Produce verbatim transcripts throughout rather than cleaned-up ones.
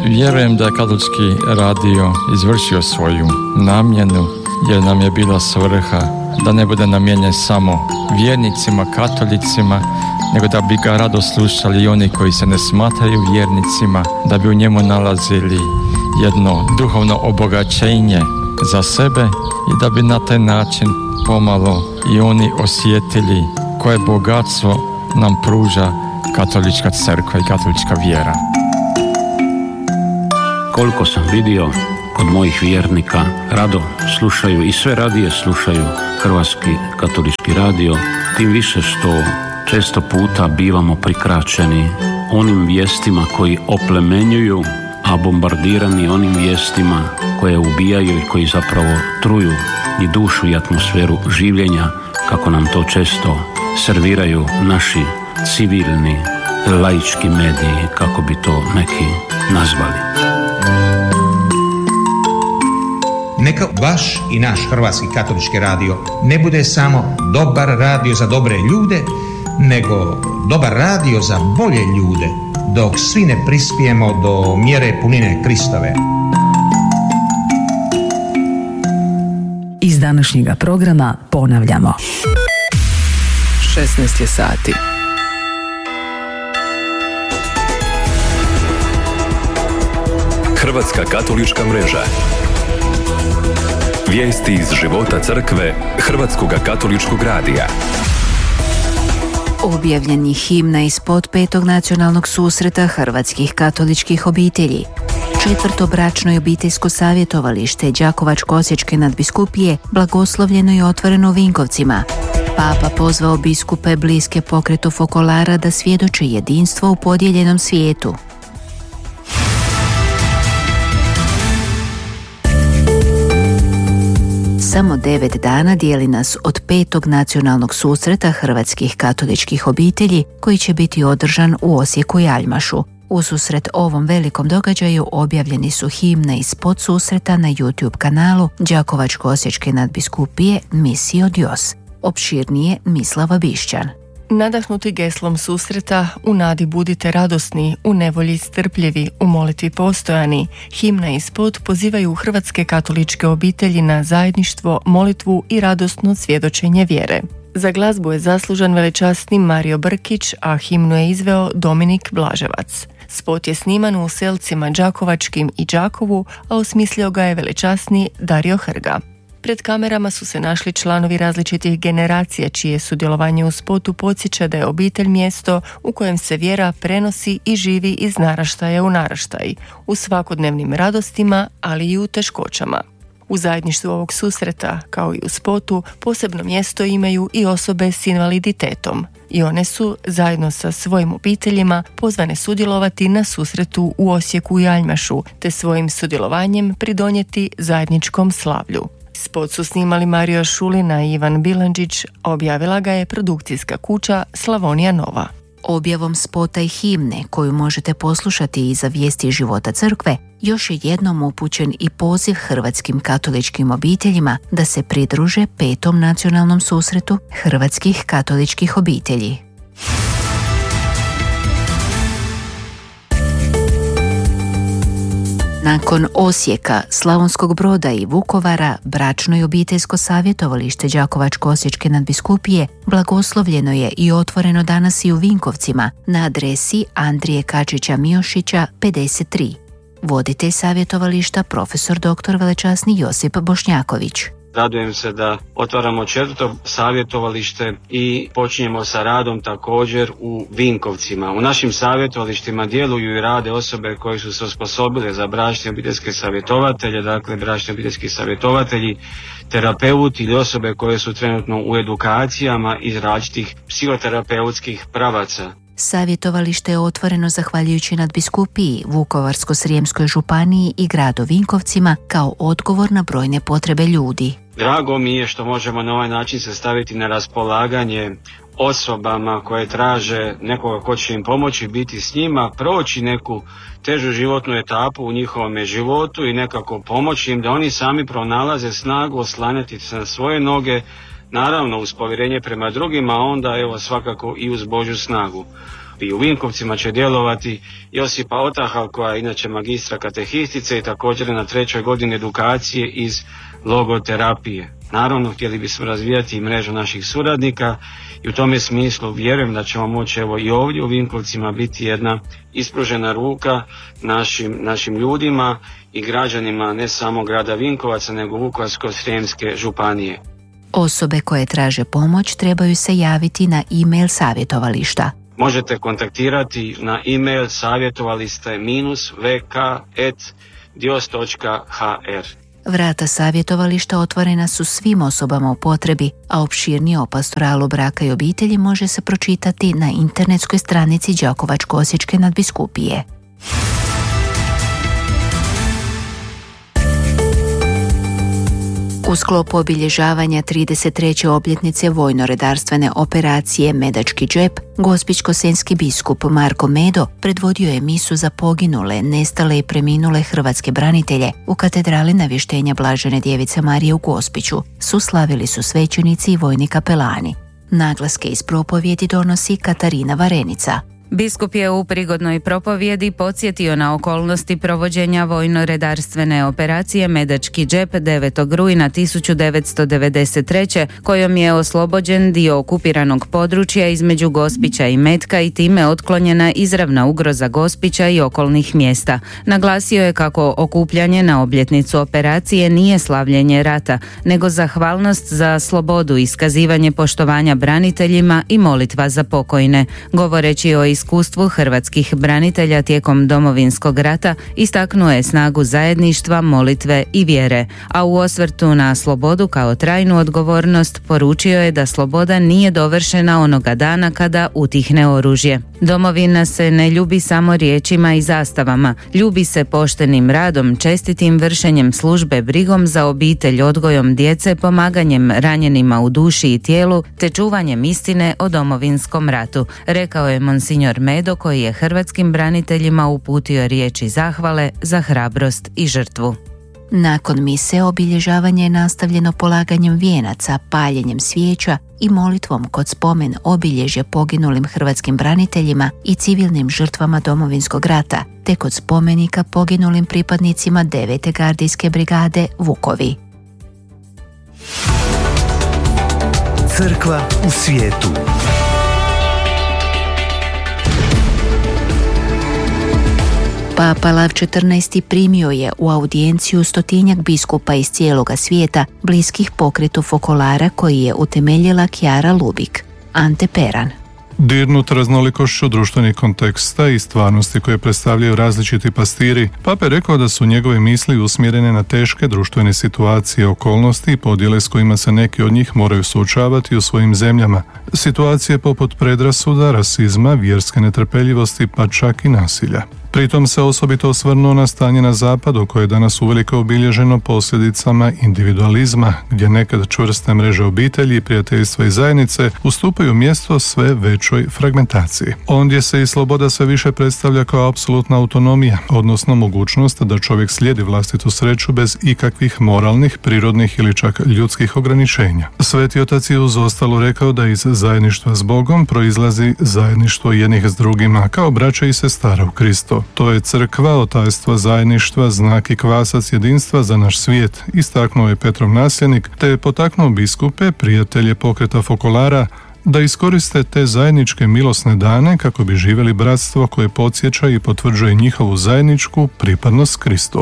Vjerujem da je Katolički radio izvršio svoju namjenu, jer nam je bila svrha da ne bude namijenjen samo vjernicima, katolicima, nego da bi ga rado slušali i oni koji se ne smatraju vjernicima, da bi u njemu nalazili jedno duhovno obogaćenje za sebe i da bi na taj način pomalo i oni osjetili koje bogatstvo nam pruža katolička crkva i katolička vjera. Koliko sam vidio kod mojih vjernika, rado slušaju i sve radije slušaju Hrvatski katolički radio, tim više što često puta bivamo prikraćeni onim vijestima koji oplemenjuju, a bombardirani onim vijestima koje ubijaju i koji zapravo truju i dušu i atmosferu življenja, kako nam to često serviraju naši civilni, laički mediji, kako bi to neki nazvali. Neka vaš i naš Hrvatski katolički radio ne bude samo dobar radio za dobre ljude, nego dobar radio za bolje ljude, dok svi ne prispijemo do mjere punine Kristove. Iz današnjega programa ponavljamo. šesnaest je sati. Hrvatska katolička mreža. Vijesti iz života crkve Hrvatskog katoličkog radija. Objavljen je himna ispod petog nacionalnog susreta hrvatskih katoličkih obitelji. Četvrto bračno i obiteljsko savjetovalište Đakovačko-osječke nadbiskupije blagoslovljeno i otvoreno u Vinkovcima. Papa pozvao biskupe bliske pokretu Fokolara da svjedoče jedinstvo u podijeljenom svijetu. Samo devet dana dijeli nas od petog nacionalnog susreta hrvatskih katoličkih obitelji koji će biti održan u Osijeku i Aljmašu. Ususret ovom velikom događaju objavljeni su himne iz podsusreta na YouTube kanalu Đakovačko-osječke nadbiskupije Missio Dios. Opširnije Mislava Bišćan. Nadahnuti geslom susreta, u nadi budite radosni, u nevolji strpljivi, u molitvi postojani, himna ispod pozivaju hrvatske katoličke obitelji na zajedništvo, molitvu i radosno svjedočenje vjere. Za glazbu je zaslužan velečasni Mario Brkić, a himnu je izveo Dominik Blaževac. Spot je sniman u selcima Đakovačkim i Đakovu, a osmislio ga je velečasni Dario Hrga. Pred kamerama su se našli članovi različitih generacija čije sudjelovanje u spotu podsjeća da je obitelj mjesto u kojem se vjera prenosi i živi iz naraštaja u naraštaj, u svakodnevnim radostima, ali i u teškoćama. U zajedništvu ovog susreta, kao i u spotu, posebno mjesto imaju i osobe s invaliditetom. I one su, zajedno sa svojim obiteljima, pozvane sudjelovati na susretu u Osijeku i Aljmašu, te svojim sudjelovanjem pridonijeti zajedničkom slavlju. Spot su snimali Mario Šulina i Ivan Bilandžić, a objavila ga je produkcijska kuća Slavonija Nova. Objavom spota i himne, koju možete poslušati iza vijesti života crkve, još je jednom upućen i poziv hrvatskim katoličkim obiteljima da se pridruže petom nacionalnom susretu hrvatskih katoličkih obitelji. Nakon Osijeka, Slavonskog Broda i Vukovara, bračno i obiteljsko savjetovalište Đakovačko-osječke nadbiskupije blagoslovljeno je i otvoreno danas i u Vinkovcima na adresi Andrije Kačića Miošića pedeset tri. Voditelj savjetovališta profesor doktor velečasni Josip Bošnjaković. Radujem se da otvaramo četvrto savjetovalište i počinjemo sa radom također u Vinkovcima. U našim savjetovalištima djeluju i rade osobe koje su se osposobile za bračne obiteljske savjetovatelje, dakle bračni obiteljski savjetovatelji, terapeuti ili osobe koje su trenutno u edukacijama iz različitih psihoterapeutskih pravaca. Savjetovalište je otvoreno zahvaljujući nadbiskupiji, Vukovarsko-srijemskoj županiji i gradu Vinkovcima kao odgovor na brojne potrebe ljudi. Drago mi je što možemo na ovaj način se staviti na raspolaganje osobama koje traže nekoga ko će im pomoći, biti s njima, proći neku težu životnu etapu u njihovome životu i nekako pomoći im da oni sami pronalaze snagu, oslanjati se na svoje noge, naravno uz povjerenje prema drugima, a onda evo svakako i uz Božju snagu. I u Vinkovcima će djelovati Josipa Otahal, koja je inače magistra katehistice i također na trećoj godini edukacije iz logoterapije. Naravno, htjeli bismo razvijati i mrežu naših suradnika i u tome smislu vjerujem da ćemo moći evo i ovdje u Vinkovcima biti jedna ispružena ruka našim, našim ljudima i građanima ne samo grada Vinkovaca nego Vukovarsko-srijemske županije. Osobe koje traže pomoć trebaju se javiti na e-mail savjetovališta. Možete kontaktirati na e-mail savjetovaliste minus vk et dios točka h r. Vrata savjetovališta otvorena su svim osobama u potrebi, a opširnije o pastoralu braka i obitelji može se pročitati na internetskoj stranici Đakovačko-osječke nadbiskupije. U sklopu obilježavanja trideset treće obljetnice vojno-redarstvene operacije Medački džep, gospićko-senjski biskup Marko Medo predvodio je misu za poginule, nestale i preminule hrvatske branitelje u katedrali Navještenja Blažene Djevice Marije u Gospiću. Suslavili su svećenici i vojni kapelani. Naglaske iz propovjedi donosi Katarina Varenica. Biskup je u prigodnoj propovjedi podsjetio na okolnosti provođenja vojno-redarstvene operacije Medački džep devetog rujna tisuću devetsto devedeset treće kojom je oslobođen dio okupiranog područja između Gospića i Metka i time otklonjena izravna ugroza Gospića i okolnih mjesta. Naglasio je kako okupljanje na obljetnicu operacije nije slavljenje rata, nego zahvalnost za slobodu, iskazivanje poštovanja braniteljima i molitva za pokojne. Govoreći o iskustvu hrvatskih branitelja tijekom Domovinskog rata, istaknuo je snagu zajedništva, molitve i vjere, a u osvrtu na slobodu kao trajnu odgovornost poručio je da sloboda nije dovršena onoga dana kada utihne oružje. Domovina se ne ljubi samo riječima i zastavama, ljubi se poštenim radom, čestitim vršenjem službe, brigom za obitelj, odgojom djece, pomaganjem ranjenima u duši i tijelu, te čuvanjem istine o Domovinskom ratu, rekao je monsignor Medo, koji je hrvatskim braniteljima uputio riječi zahvale za hrabrost i žrtvu. Nakon mise obilježavanje je nastavljeno polaganjem vijenaca, paljenjem svijeća i molitvom kod spomen obilježja poginulim hrvatskim braniteljima i civilnim žrtvama Domovinskog rata, te kod spomenika poginulim pripadnicima devete gardijske brigade Vukovi. Crkva u svijetu. Papa Lav četrnaesti primio je u audijenciju stotinjak biskupa iz cijeloga svijeta bliskih pokretu fokolara koji je utemeljila Kjara Lubik. Ante Peran. Dirnut raznolikošću društvenih konteksta i stvarnosti koje predstavljaju različiti pastiri, Papa je rekao da su njegove misli usmjerene na teške društvene situacije, okolnosti i podjele s kojima se neki od njih moraju suočavati u svojim zemljama. Situacije poput predrasuda, rasizma, vjerske netrpeljivosti pa čak i nasilja. Pritom se osobito osvrnuo na stanje na zapadu koje je danas uvelike obilježeno posljedicama individualizma, gdje nekad čvrste mreže obitelji, prijateljstva i zajednice ustupaju mjesto sve većoj fragmentaciji. Ondje se i sloboda sve više predstavlja kao apsolutna autonomija, odnosno mogućnost da čovjek slijedi vlastitu sreću bez ikakvih moralnih, prirodnih ili čak ljudskih ograničenja. Sveti otac je uz ostalo rekao da iz zajedništva s Bogom proizlazi zajedništvo jednih s drugima, kao braća i sestara u Kristu. To je crkva, otajstvo zajedništva, znak i kvasac jedinstva za naš svijet, istaknuo je Petrov nasljednik, te je potaknuo biskupe, prijatelje pokreta fokolara, da iskoriste te zajedničke milosne dane kako bi živjeli bratstvo koje podsjeća i potvrđuje njihovu zajedničku pripadnost Kristu.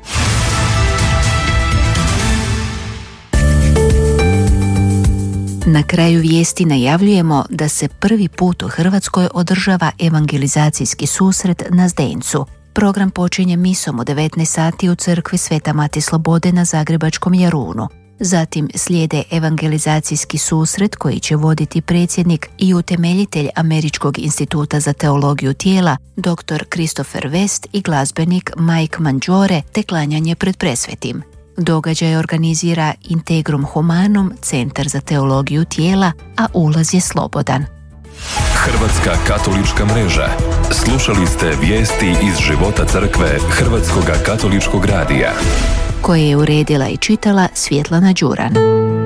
Na kraju vijesti najavljujemo da se prvi put u Hrvatskoj održava evangelizacijski susret na Zdencu. Program počinje misom u devetnaest sati u crkvi Sveta Mati Slobode na Zagrebačkom Jarunu. Zatim slijede evangelizacijski susret koji će voditi predsjednik i utemeljitelj Američkog instituta za teologiju tijela, doktor Christopher West i glazbenik Mike Mangiore, te klanjanje pred presvetim. Događaj organizira Integrum Humanum, Centar za teologiju tijela, a ulaz je slobodan. Hrvatska katolička mreža. Slušali ste vijesti iz života crkve Hrvatskoga katoličkog radija, koje je uredila i čitala Svjetlana Đuran.